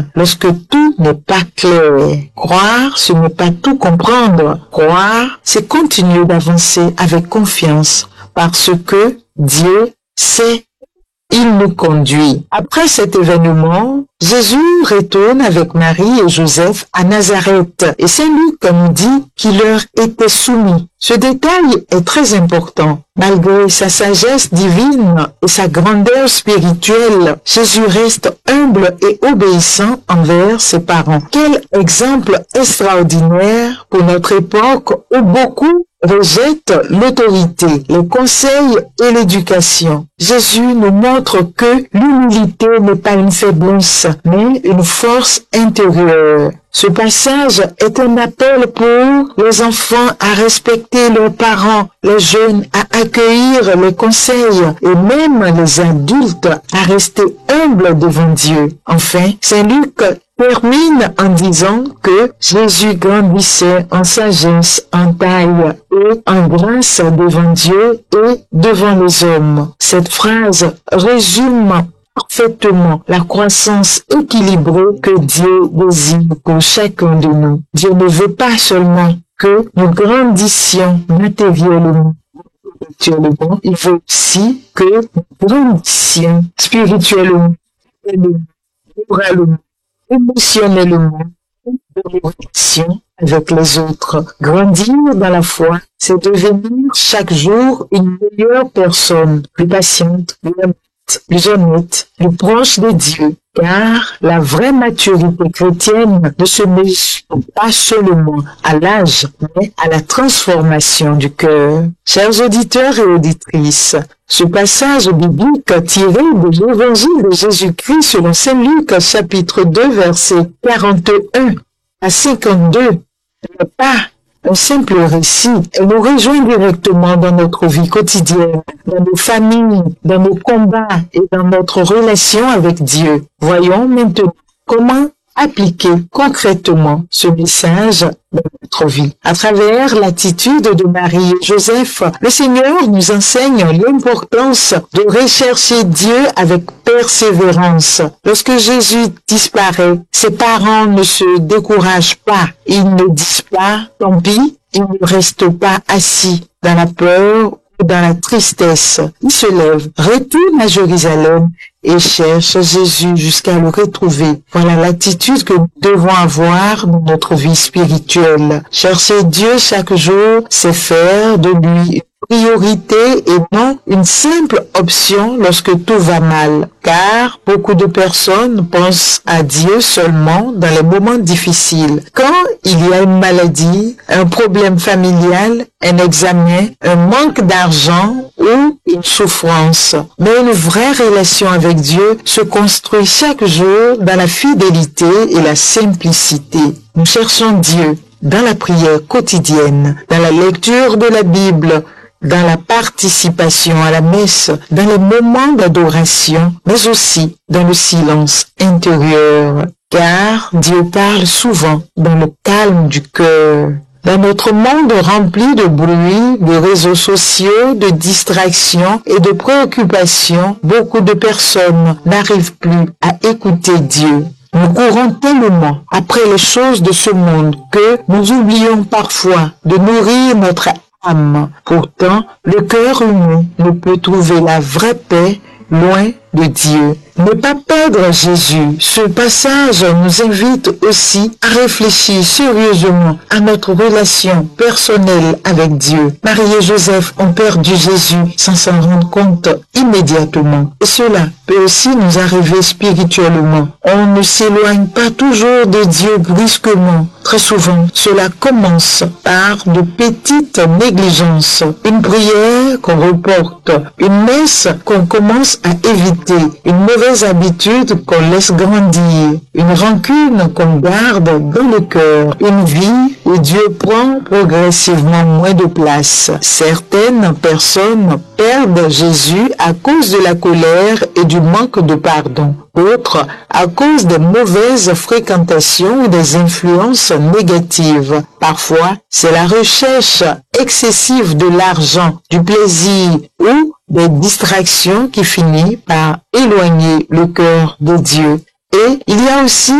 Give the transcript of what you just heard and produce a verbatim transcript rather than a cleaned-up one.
calme lorsque tout n'est pas clair. Croire, ce n'est pas tout comprendre. Croire, c'est continuer d'avancer avec confiance parce que Dieu sait. Il nous conduit. Après cet événement, Jésus retourne avec Marie et Joseph à Nazareth et Saint Luc nous dit qu'il leur était soumis. Ce détail est très important. Malgré sa sagesse divine et sa grandeur spirituelle, Jésus reste humble et obéissant envers ses parents. Quel exemple extraordinaire pour notre époque où beaucoup rejettent l'autorité, les conseils et l'éducation. Jésus nous montre que l'humilité n'est pas une faiblesse, mais une force intérieure. Ce passage est un appel pour les enfants à respecter leurs parents, les jeunes à accueillir les conseils et même les adultes à rester humbles devant Dieu. Enfin, Saint Luc termine en disant que Jésus grandissait en sagesse, en taille et en grâce devant Dieu et devant les hommes. Cette phrase résume parfaitement la croissance équilibrée que Dieu désire pour chacun de nous. Dieu ne veut pas seulement que nous grandissions matériellement, spirituellement, il veut aussi que nous grandissions spirituellement, moralement, émotionnellement, dans les relations avec les autres. Grandir dans la foi, c'est devenir chaque jour une meilleure personne, plus patiente, plus aimante, plus honnête, plus proche de Dieu, car la vraie maturité chrétienne ne se mesure pas seulement à l'âge, mais à la transformation du cœur. Chers auditeurs et auditrices, ce passage biblique tiré de l'évangile de Jésus-Christ selon Saint Luc, chapitre deux, versets quarante et un à cinquante-deux, n'est pas un simple récit. Elle nous rejoint directement dans notre vie quotidienne, dans nos familles, dans nos combats et dans notre relation avec Dieu. Voyons maintenant comment appliquer concrètement ce message dans notre vie. À travers l'attitude de Marie et Joseph, le Seigneur nous enseigne l'importance de rechercher Dieu avec persévérance. Lorsque Jésus disparaît, ses parents ne se découragent pas. Ils ne disent pas « tant pis », ils ne restent pas assis dans la peur ou dans la tristesse. Ils se lèvent, retournent à Jérusalem et cherchent Jésus jusqu'à le retrouver. Voilà l'attitude que nous devons avoir dans notre vie spirituelle. Chercher Dieu chaque jour, c'est faire de lui une priorité et non une simple option lorsque tout va mal. Car beaucoup de personnes pensent à Dieu seulement dans les moments difficiles. Quand il y a une maladie, un problème familial, un examen, un manque d'argent ou une souffrance. Mais une vraie relation avec Dieu se construit chaque jour dans la fidélité et la simplicité. Nous cherchons Dieu dans la prière quotidienne, dans la lecture de la Bible, dans la participation à la messe, dans les moments d'adoration, mais aussi dans le silence intérieur. Car Dieu parle souvent dans le calme du cœur. Dans notre monde rempli de bruit, de réseaux sociaux, de distractions et de préoccupations, beaucoup de personnes n'arrivent plus à écouter Dieu. Nous courons tellement après les choses de ce monde que nous oublions parfois de nourrir notre âme. Pourtant, le cœur humain ne peut trouver la vraie paix loin de Dieu. Ne pas perdre Jésus. Ce passage nous invite aussi à réfléchir sérieusement à notre relation personnelle avec Dieu. Marie et Joseph ont perdu Jésus sans s'en rendre compte immédiatement. Et cela peut aussi nous arriver spirituellement. On ne s'éloigne pas toujours de Dieu brusquement. Très souvent, cela commence par de petites négligences. Une prière qu'on reporte, une messe qu'on commence à éviter, une mauvaise habitude qu'on laisse grandir, une rancune qu'on garde dans le cœur, une vie où Dieu prend progressivement moins de place. Certaines personnes perdent Jésus à cause de la colère et du manque de pardon. D'autres à cause des mauvaises fréquentations ou des influences négatives. Parfois, c'est la recherche excessive de l'argent, du plaisir ou des distractions qui finit par éloigner le cœur de Dieu. Et il y a aussi